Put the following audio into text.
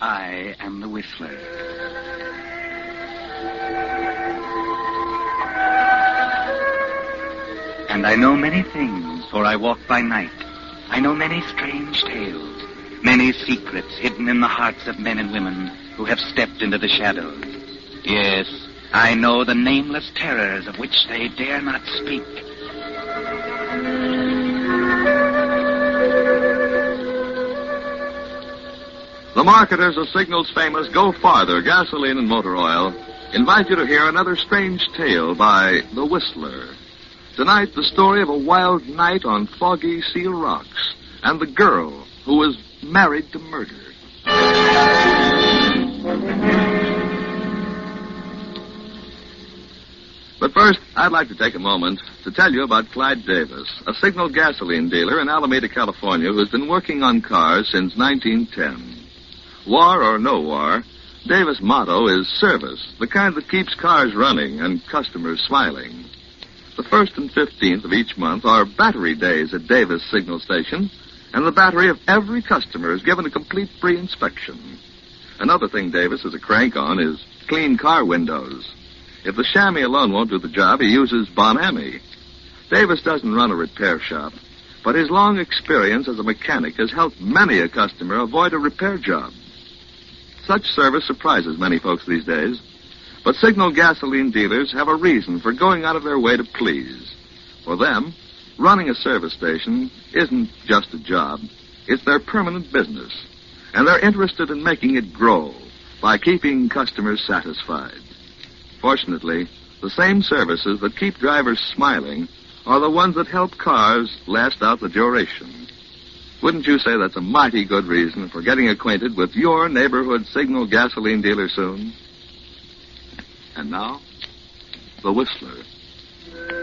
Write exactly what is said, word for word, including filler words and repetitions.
I am the Whistler. And I know many things, for I walk by night. I know many strange tales, many secrets hidden in the hearts of men and women who have stepped into the shadows. Yes, I know the nameless terrors of which they dare not speak. The marketers of Signal's famous Go Farther gasoline and motor oil invite you to hear another strange tale by The Whistler. Tonight, the story of a wild night on foggy Seal Rocks and the girl who was married to murder. But first, I'd like to take a moment to tell you about Clyde Davis, a Signal gasoline dealer in Alameda, California, who's been working on cars since nineteen ten. War or no war, Davis' motto is service, the kind that keeps cars running and customers smiling. The first and fifteenth of each month are battery days at Davis Signal Station, and the battery of every customer is given a complete free inspection. Another thing Davis is a crank on is clean car windows. If the chamois alone won't do the job, he uses Bon-Ami. Davis doesn't run a repair shop, but his long experience as a mechanic has helped many a customer avoid a repair job. Such service surprises many folks these days, but Signal gasoline dealers have a reason for going out of their way to please. For them, running a service station isn't just a job, it's their permanent business, and they're interested in making it grow by keeping customers satisfied. Fortunately, the same services that keep drivers smiling are the ones that help cars last out the duration. Wouldn't you say that's a mighty good reason for getting acquainted with your neighborhood Signal gasoline dealer soon? And now, The Whistler.